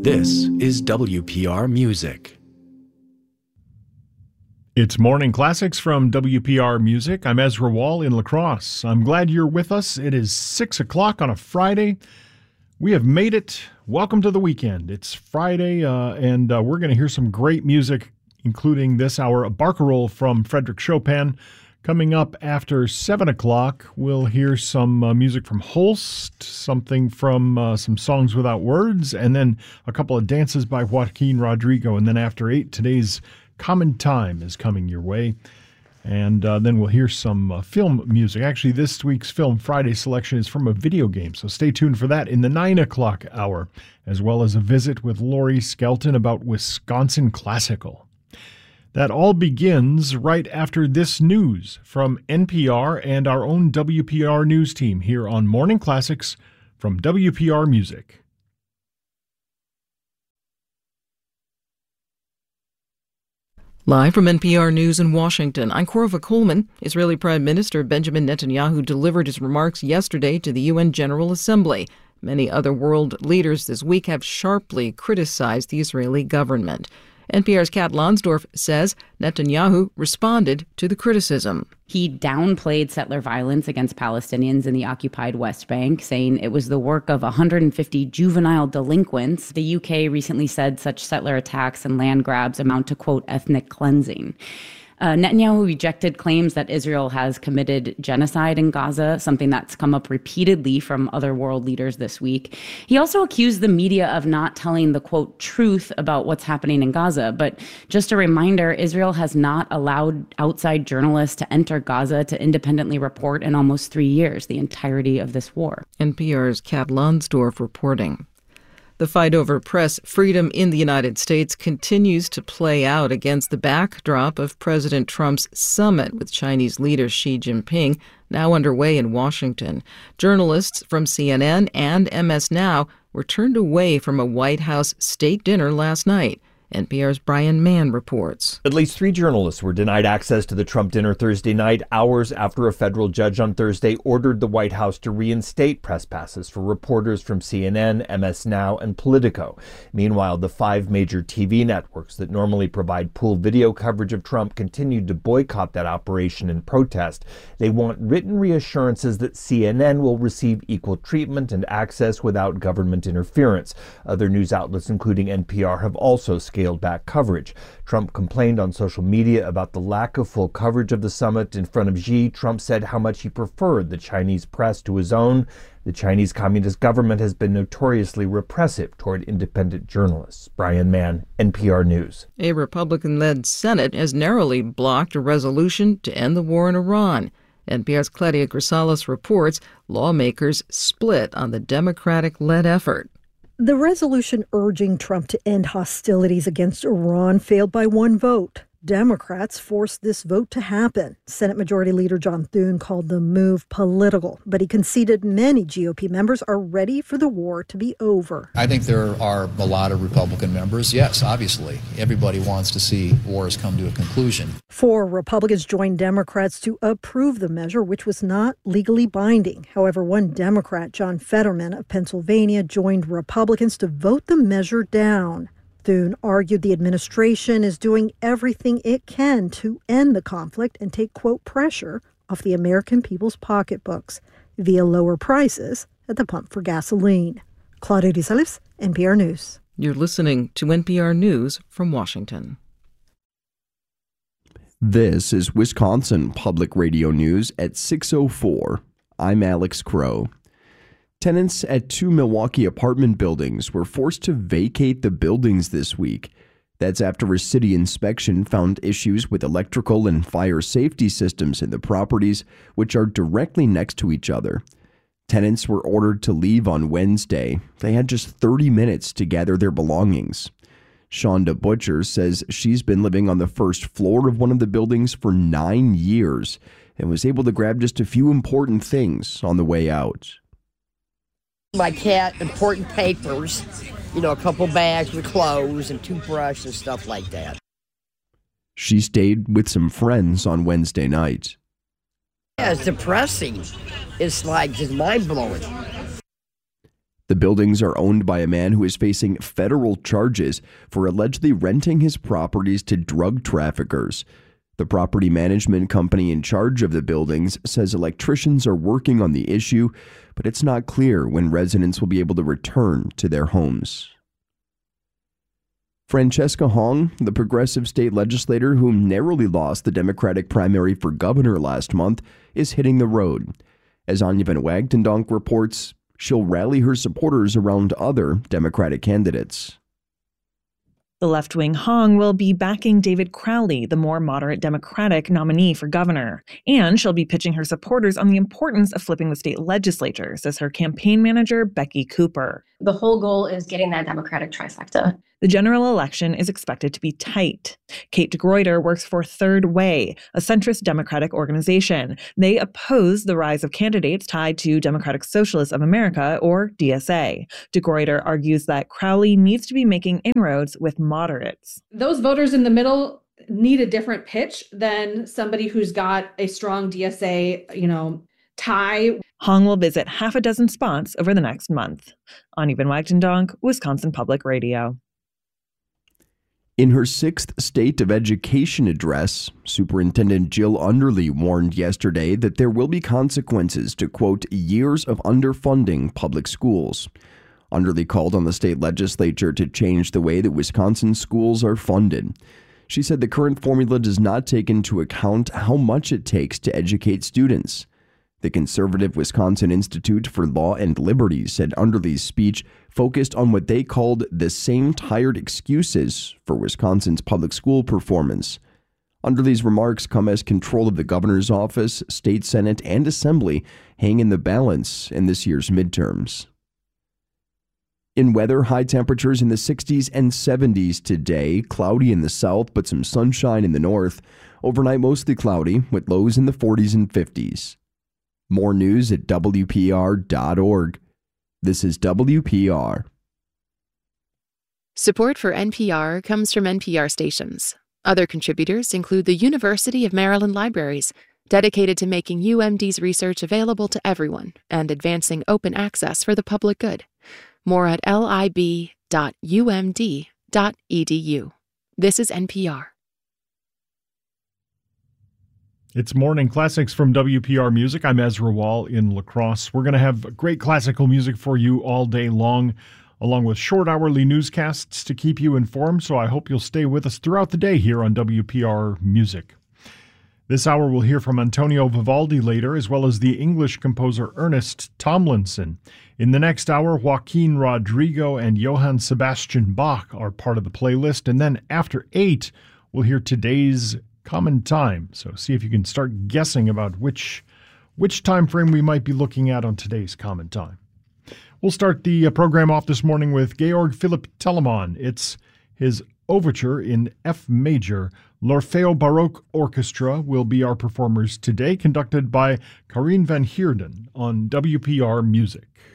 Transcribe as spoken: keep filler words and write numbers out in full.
This is W P R Music. It's Morning Classics from W P R Music. I'm Ezra Wall in La Crosse. I'm glad you're with us. It is six o'clock on a Friday. We have made it. Welcome to the weekend. It's Friday, uh, and uh, we're going to hear some great music, including this hour, a Barcarolle from Frédéric Chopin. Coming up after seven o'clock, we'll hear some uh, music from Holst, something from uh, some Songs Without Words, and then a couple of dances by Joaquin Rodrigo. And then after eight, today's Common Time is coming your way. And uh, then we'll hear some uh, film music. Actually, this week's Film Friday selection is from a video game, so stay tuned for that in the nine o'clock hour, as well as a visit with Lori Skelton about Wisconsin Classical. That all begins right after this news from N P R and our own W P R News team here on Morning Classics from W P R Music. Live from N P R News in Washington, I'm Korva Coleman. Israeli Prime Minister Benjamin Netanyahu delivered his remarks yesterday to the U N General Assembly. Many other world leaders this week have sharply criticized the Israeli government. N P R's Kat Lonsdorf says Netanyahu responded to the criticism. He downplayed settler violence against Palestinians in the occupied West Bank, saying it was the work of one hundred fifty juvenile delinquents. The U K recently said such settler attacks and land grabs amount to, quote, ethnic cleansing. Uh, Netanyahu rejected claims that Israel has committed genocide in Gaza, something that's come up repeatedly from other world leaders this week. He also accused the media of not telling the, quote, truth about what's happening in Gaza. But just a reminder, Israel has not allowed outside journalists to enter Gaza to independently report in almost three years, the entirety of this war. N P R's Kat Lonsdorf reporting. The fight over press freedom in the United States continues to play out against the backdrop of President Trump's summit with Chinese leader Xi Jinping, now underway in Washington. Journalists from C N N and M S Now were turned away from a White House state dinner last night. N P R's Brian Mann reports. At least three journalists were denied access to the Trump dinner Thursday night, hours after a federal judge on Thursday ordered the White House to reinstate press passes for reporters from C N N, M S Now, and Politico. Meanwhile, the five major T V networks that normally provide pooled video coverage of Trump continued to boycott that operation in protest. They want written reassurances that C N N will receive equal treatment and access without government interference. Other news outlets, including N P R, have also scaled back coverage. Trump complained on social media about the lack of full coverage of the summit. In front of Xi, Trump said how much he preferred the Chinese press to his own. The Chinese Communist government has been notoriously repressive toward independent journalists. Brian Mann, N P R News. A Republican-led Senate has narrowly blocked a resolution to end the war in Iran. N P R's Claudia Grisales reports lawmakers split on the Democratic-led effort. The resolution urging Trump to end hostilities against Iran failed by one vote. Democrats forced this vote to happen. Senate Majority Leader John Thune called the move political, but he conceded many G O P members are ready for the war to be over. I think there are a lot of Republican members. Yes, obviously. Everybody wants to see wars come to a conclusion. Four Republicans joined Democrats to approve the measure, which was not legally binding. However, one Democrat, John Fetterman of Pennsylvania, joined Republicans to vote the measure down. Thune argued the administration is doing everything it can to end the conflict and take, quote, pressure off the American people's pocketbooks via lower prices at the pump for gasoline. Claudia Grisales, N P R News. You're listening to N P R News from Washington. This is Wisconsin Public Radio News at six oh four. I'm Alex Crow. Tenants at two Milwaukee apartment buildings were forced to vacate the buildings this week. That's after a city inspection found issues with electrical and fire safety systems in the properties, which are directly next to each other. Tenants were ordered to leave on Wednesday. They had just thirty minutes to gather their belongings. Shonda Butcher says she's been living on the first floor of one of the buildings for nine years and was able to grab just a few important things on the way out. My cat, important papers, you know, a couple bags with clothes and toothbrush and stuff like that. She stayed with some friends on Wednesday night. Yeah, it's depressing. It's like just mind-blowing. The buildings are owned by a man who is facing federal charges for allegedly renting his properties to drug traffickers. The property management company in charge of the buildings says electricians are working on the issue, but it's not clear when residents will be able to return to their homes. Francesca Hong, the progressive state legislator who narrowly lost the Democratic primary for governor last month, is hitting the road. As Anya Van Wagtendonk reports, she'll rally her supporters around other Democratic candidates. The left-wing Hong will be backing David Crowley, the more moderate Democratic nominee for governor. And she'll be pitching her supporters on the importance of flipping the state legislature, says her campaign manager, Becky Cooper. The whole goal is getting that Democratic trifecta. The general election is expected to be tight. Kate DeGruyter works for Third Way, a centrist Democratic organization. They oppose the rise of candidates tied to Democratic Socialists of America, or D S A. DeGruyter argues that Crowley needs to be making inroads with moderates. Those voters in the middle need a different pitch than somebody who's got a strong D S A, you know, tie. Hong will visit half a dozen spots over the next month. Anya Van Wagtendonk, Wisconsin Public Radio. In her sixth State of Education address, Superintendent Jill Underly warned yesterday that there will be consequences to, quote, years of underfunding public schools. Underly called on the state legislature to change the way that Wisconsin schools are funded. She said the current formula does not take into account how much it takes to educate students. The conservative Wisconsin Institute for Law and Liberty said Underly's speech focused on what they called the same tired excuses for Wisconsin's public school performance. Underly's remarks come as control of the governor's office, state senate, and assembly hang in the balance in this year's midterms. In weather, high temperatures in the sixties and seventies today, cloudy in the south, but some sunshine in the north. Overnight, mostly cloudy, with lows in the forties and fifties. More news at W P R dot org. This is W P R. Support for N P R comes from N P R stations. Other contributors include the University of Maryland Libraries, dedicated to making U M D's research available to everyone and advancing open access for the public good. More at lib dot u m d dot e d u. This is N P R. It's Morning Classics from W P R Music. I'm Ezra Wall in La Crosse. We're going to have great classical music for you all day long, along with short hourly newscasts to keep you informed, so I hope you'll stay with us throughout the day here on W P R Music. This hour we'll hear from Antonio Vivaldi later, as well as the English composer Ernest Tomlinson. In the next hour, Joaquin Rodrigo and Johann Sebastian Bach are part of the playlist, and then after eight, we'll hear today's Common Time. So see if you can start guessing about which which time frame we might be looking at on today's Common Time. We'll start the uh, program off this morning with Georg Philipp Telemann. It's his overture in F major. L'Orfeo Baroque Orchestra will be our performers today, conducted by Karin van Heerden on W P R Music.